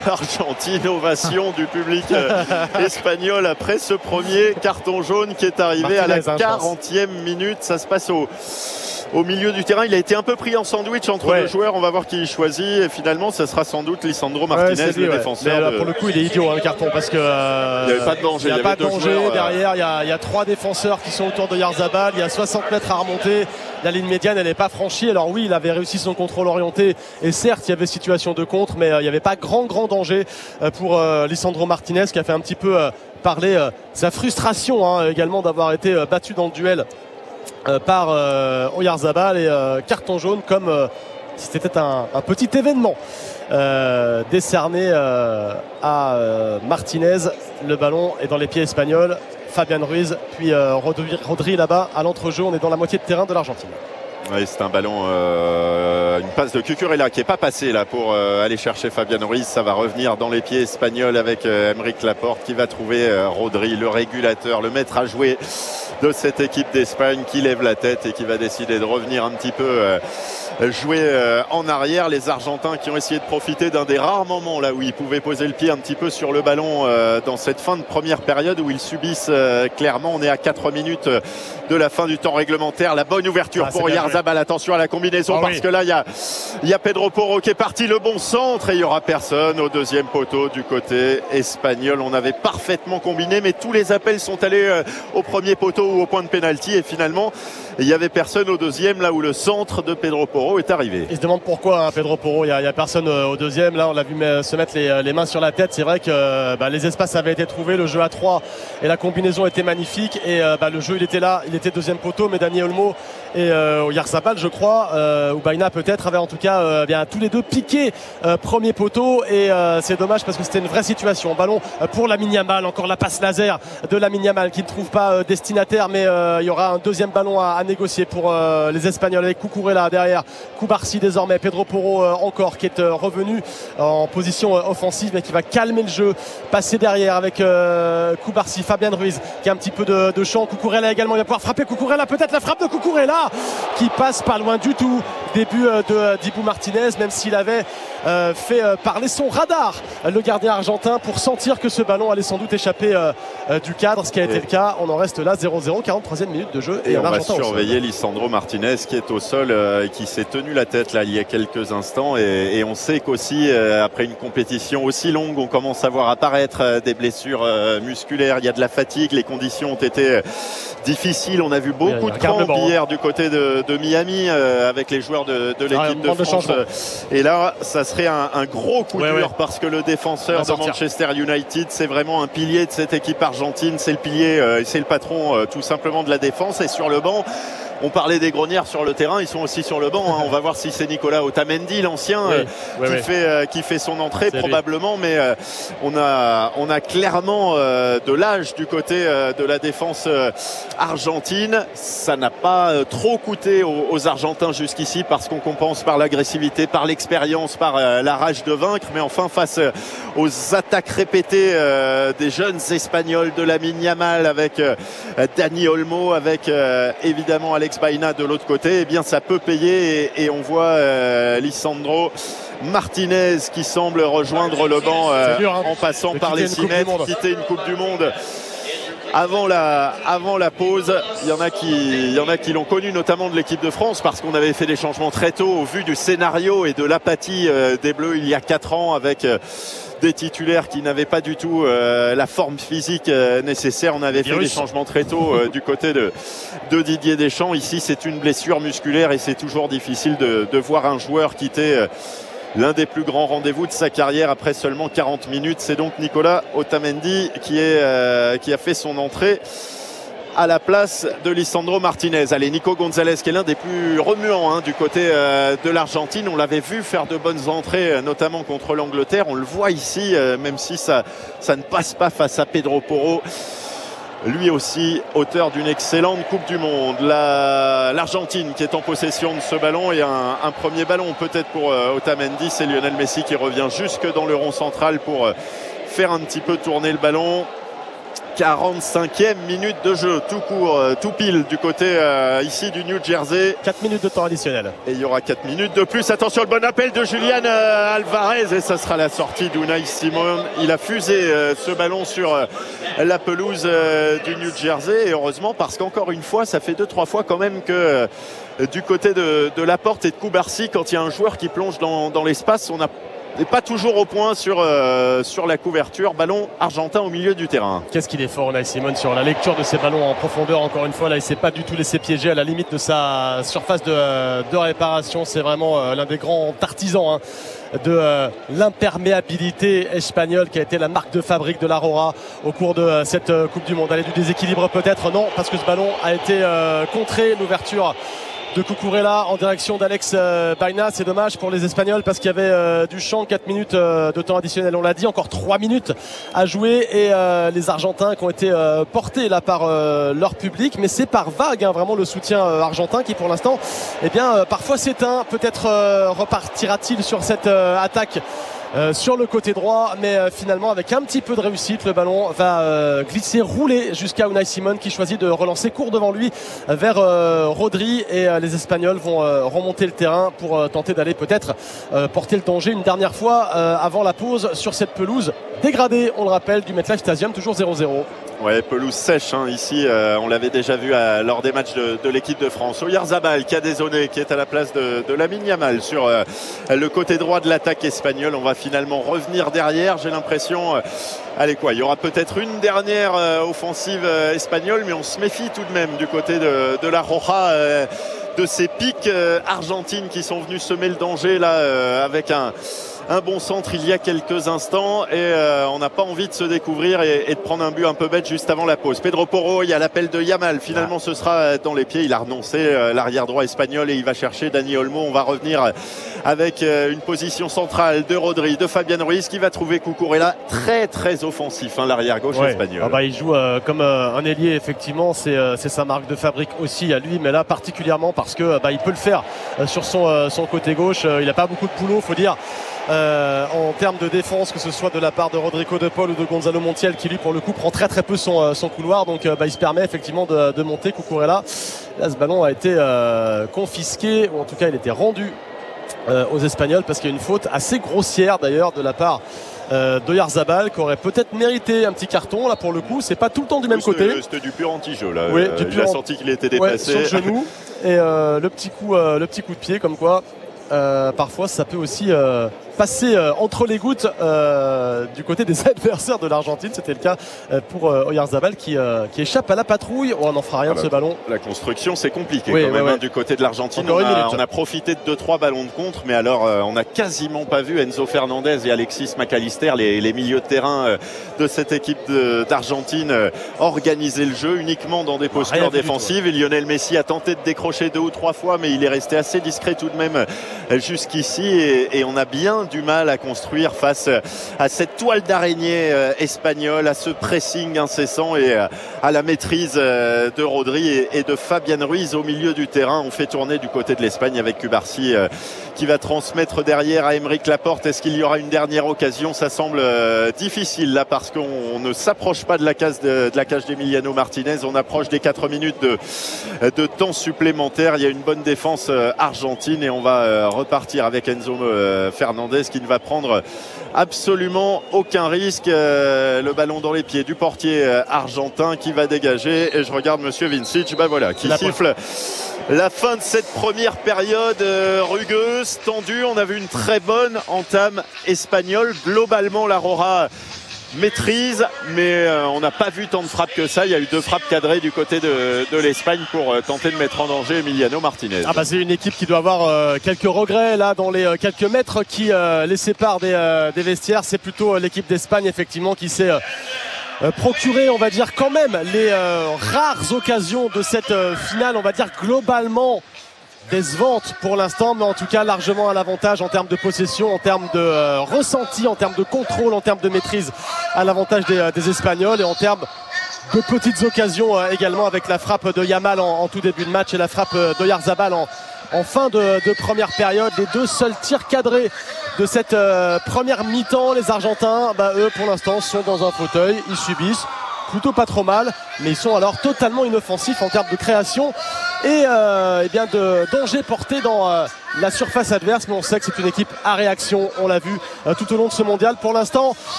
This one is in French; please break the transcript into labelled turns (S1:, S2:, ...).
S1: Argentine, ovation du public espagnol après ce premier carton jaune qui est arrivé à la 40e minute. Ça se passe au milieu du terrain. Il a été un peu pris en sandwich entre deux joueurs. On va voir qui il choisit. Et finalement, ça sera sans doute Lisandro Martinez, le défenseur.
S2: Mais là, pour le coup, il est idiot, le carton, parce que
S1: il n'y avait pas de danger.
S2: Il n'y a pas de danger. Derrière, il y a 3 défenseurs qui sont autour de Oyarzabal. Il y a 60 mètres à remonter. La ligne médiane, elle n'est pas franchie. Alors oui, il avait réussi son contrôle orienté. Et certes, il y avait situation de contre, mais il n'y avait pas grand danger pour Lisandro Martinez, qui a fait un petit peu parler sa frustration également d'avoir été battu dans le duel par Oyarzabal, et carton jaune comme si c'était un petit événement décerné à Martinez. Le ballon est dans les pieds espagnols. Fabian Ruiz, puis Rodri là-bas à l'entrejeu. On est dans la moitié de terrain de l'Argentine.
S1: Oui, c'est un ballon, une passe de Cucurella qui n'est pas passée là pour aller chercher Fabian Ruiz. Ça va revenir dans les pieds espagnols avec Aymeric Laporte qui va trouver Rodri, le régulateur, le maître à jouer de cette équipe d'Espagne, qui lève la tête et qui va décider de revenir un petit peu jouer en arrière. Les Argentins qui ont essayé de profiter d'un des rares moments là où ils pouvaient poser le pied un petit peu sur le ballon dans cette fin de première période où ils subissent clairement. On est à 4 minutes de la fin du temps réglementaire. La bonne ouverture pour Oyarzabal. Attention à la combinaison parce que là il y a Pedro Porro qui est parti, le bon centre, et il n'y aura personne au deuxième poteau du côté espagnol. On avait parfaitement combiné, mais tous les appels sont allés au premier poteau ou au point de pénalty, et finalement il n'y avait personne au deuxième, là où le centre de Pedro Porro est arrivé.
S2: Il se demande pourquoi Pedro Porro, il n'y a personne au deuxième. Là on l'a vu se mettre les mains sur la tête. C'est vrai que les espaces avaient été trouvés, le jeu à 3 et la combinaison était magnifique, et le jeu il était là, il était deuxième poteau, mais Dani Olmo et Oyarzabal, je crois, ou Baina peut-être, avaient en tout cas tous les deux piqué premier poteau, et c'est dommage parce que c'était une vraie situation. Ballon pour Lamine Yamal, encore la passe laser de Lamine Yamal qui ne trouve pas destinataire, mais il y aura un deuxième ballon à négocier pour les Espagnols avec Cucurella derrière, Cubarsí désormais, Pedro Porro encore qui est revenu en position offensive mais qui va calmer le jeu, passer derrière avec Cubarsí, Fabian Ruiz qui a un petit peu de champ, Cucurella également, il va pouvoir frapper Cucurella, peut-être la frappe de Cucurella qui passe pas loin du tout. Début de Dibu Martinez, même s'il avait fait parler son radar, le gardien argentin, pour sentir que ce ballon allait sans doute échapper du cadre, ce qui a été le cas. On en reste là, 0-0, 43e minute de jeu,
S1: et on va surveiller Lisandro Martinez qui est au sol, qui s'est tenu la tête là il y a quelques instants, et on sait qu'aussi après une compétition aussi longue, on commence à voir apparaître des blessures musculaires, il y a de la fatigue, les conditions ont été difficiles. On a vu beaucoup de crampes hier du côté de Miami avec les joueurs de l'équipe de France, et là ça serait un gros coup dur parce que le défenseur de Manchester United, c'est vraiment un pilier de cette équipe argentine, c'est le pilier et c'est le patron tout simplement de la défense. Et sur le banc, on parlait des grognards sur le terrain, ils sont aussi sur le banc. On va voir si c'est Nicolas Otamendi, l'ancien, qui fait son entrée probablement. Mais on a clairement de l'âge du côté de la défense argentine. Ça n'a pas trop coûté aux Argentins jusqu'ici parce qu'on compense par l'agressivité, par l'expérience, par la rage de vaincre. Mais enfin, face aux attaques répétées des jeunes Espagnols, de Lamine Yamal avec Dani Olmo, avec évidemment Alex Baina de l'autre côté, eh bien ça peut payer, et on voit Lisandro Martinez qui semble rejoindre le banc en passant par les 6 mètres, quitter une Coupe du Monde avant la pause. Il y en a qui l'ont connu, notamment de l'équipe de France, parce qu'on avait fait des changements très tôt au vu du scénario et de l'apathie des Bleus il y a 4 ans, avec des titulaires qui n'avaient pas du tout la forme physique nécessaire. On avait fait des changements très tôt du côté de Didier Deschamps. Ici, c'est une blessure musculaire et c'est toujours difficile de voir un joueur quitter l'un des plus grands rendez-vous de sa carrière après seulement 40 minutes. C'est donc Nicolas Otamendi qui a fait son entrée à la place de Lisandro Martinez. Allez, Nico Gonzalez qui est l'un des plus remuants du côté de l'Argentine. On l'avait vu faire de bonnes entrées, notamment contre l'Angleterre. On le voit ici, même si ça ne passe pas face à Pedro Porro. Lui aussi, auteur d'une excellente Coupe du Monde. L'Argentine qui est en possession de ce ballon, et un premier ballon peut-être pour Otamendi. C'est Lionel Messi qui revient jusque dans le rond central pour faire un petit peu tourner le ballon. 45e minute de jeu, tout court, tout pile du côté ici du New Jersey.
S2: 4 minutes de temps additionnel.
S1: Et il y aura 4 minutes de plus. Attention, le bon appel de Julian Alvarez. Et ça sera la sortie d'Unai Simon. Il a fusé ce ballon sur la pelouse du New Jersey. Et heureusement, parce qu'encore une fois, ça fait 2-3 fois quand même que du côté de Laporte et de Kubarsi, quand il y a un joueur qui plonge dans l'espace, on n'est pas toujours au point sur la couverture. Ballon argentin au milieu du terrain.
S2: Qu'est-ce qu'il est fort, Unai Simon, sur la lecture de ses ballons en profondeur. Encore une fois, là, il ne s'est pas du tout laissé piéger à la limite de sa surface de réparation. C'est vraiment l'un des grands artisans de l'imperméabilité espagnole qui a été la marque de fabrique de l'Aurora au cours de cette Coupe du Monde. Allez, du déséquilibre peut-être, non, parce que ce ballon a été contré. L'ouverture de Cucurella en direction d'Alex Baena. C'est dommage pour les Espagnols parce qu'il y avait du champ. 4 minutes de temps additionnel, on l'a dit, encore 3 minutes à jouer, et les Argentins qui ont été portés là par leur public, mais c'est par vague, vraiment le soutien argentin qui pour l'instant parfois s'éteint. Peut-être repartira-t-il sur cette attaque sur le côté droit, mais finalement avec un petit peu de réussite, le ballon va glisser, rouler jusqu'à Unai Simon qui choisit de relancer court devant lui vers Rodri, et les Espagnols vont remonter le terrain pour tenter d'aller peut-être porter le danger une dernière fois avant la pause sur cette pelouse dégradée, on le rappelle, du MetLife Stadium, toujours 0-0.
S1: Ouais, pelouse sèche ici, on l'avait déjà vu lors des matchs de l'équipe de France. Oyarzabal qui a dézonné, qui est à la place de Lamine Yamal sur le côté droit de l'attaque espagnole. On va finalement revenir derrière, j'ai l'impression. Allez il y aura peut-être une dernière offensive espagnole, mais on se méfie tout de même du côté de la Roja, de ces pics argentines qui sont venus semer le danger là avec un bon centre il y a quelques instants, et on n'a pas envie de se découvrir et de prendre un but un peu bête juste avant la pause. Pedro Porro, il y a l'appel de Yamal, finalement ce sera dans les pieds, il a renoncé, l'arrière droit espagnol, et il va chercher Dani Olmo. On va revenir avec une position centrale de Rodri, de Fabian Ruiz qui va trouver Cucurella, très très offensif, l'arrière gauche espagnol.
S2: Il joue comme un ailier, effectivement, c'est sa marque de fabrique aussi à lui, mais là particulièrement parce que il peut le faire sur son côté gauche. Il n'a pas beaucoup de boulot, faut dire, en termes de défense, que ce soit de la part de Rodrigo de Paul ou de Gonzalo Montiel, qui lui pour le coup prend très très peu son couloir, donc il se permet effectivement de monter Cucurella. Là ce ballon a été confisqué, ou en tout cas il était rendu aux Espagnols, parce qu'il y a une faute assez grossière d'ailleurs de la part d'Oyarzabal, qui aurait peut-être mérité un petit carton. Là pour le coup c'est pas tout le temps du même côté.
S1: C'était du pur anti-jeu là.
S2: Oui,
S1: il a senti qu'il était déplacé,
S2: sur le genou, et le petit coup de pied, comme quoi parfois ça peut aussi passer entre les gouttes du côté des adversaires de l'Argentine. C'était le cas pour Oyarzabal qui échappe à la patrouille. On n'en fera rien de ce ballon.
S1: La construction c'est compliqué quand même. Du côté de l'Argentine, on a profité de 2-3 ballons de contre, mais alors on n'a quasiment pas vu Enzo Fernandez et Alexis McAllister, les milieux de terrain de cette équipe d'Argentine, organiser le jeu uniquement dans des postures défensives. Et Lionel Messi a tenté de décrocher 2 ou 3 fois, mais il est resté assez discret tout de même jusqu'ici, et on a bien du mal à construire face à cette toile d'araignée espagnole, à ce pressing incessant et à la maîtrise de Rodri et de Fabian Ruiz au milieu du terrain. On fait tourner du côté de l'Espagne avec Cubarsi qui va transmettre derrière à Aymeric Laporte. Est-ce qu'il y aura une dernière occasion? Ça semble difficile là, parce qu'on ne s'approche pas de la cage d'Emiliano Martinez. On approche des 4 minutes de temps supplémentaire. Il y a une bonne défense argentine, et on va repartir avec Enzo Fernandez qui ne va prendre absolument aucun risque. Le ballon dans les pieds du portier argentin qui va dégager, et je regarde monsieur Vincic qui siffle la fin de cette première période rugueuse, tendue. On a vu une très bonne entame espagnole. Globalement la Roja maîtrise, mais on n'a pas vu tant de frappes que ça. Il y a eu 2 frappes cadrées du côté de l'Espagne pour tenter de mettre en danger Emiliano Martinez. C'est
S2: une équipe qui doit avoir quelques regrets là dans les quelques mètres qui les séparent des vestiaires. C'est plutôt l'équipe d'Espagne effectivement qui s'est procurer, on va dire, quand même les rares occasions de cette finale, on va dire globalement décevante pour l'instant, mais en tout cas largement à l'avantage en termes de possession, en termes de ressenti, en termes de contrôle, en termes de maîtrise, à l'avantage des Espagnols, et en termes de petites occasions également, avec la frappe de Yamal en tout début de match et la frappe d'Oyarzabal en fin de première période. Les 2 seuls tirs cadrés de cette première mi-temps. Les Argentins, eux pour l'instant sont dans un fauteuil, ils subissent. plutôt pas trop mal, mais ils sont alors totalement inoffensifs en termes de création et bien de danger porté dans la surface adverse. Mais on sait que c'est une équipe à réaction, on l'a vu tout au long de ce mondial. Pour l'instant,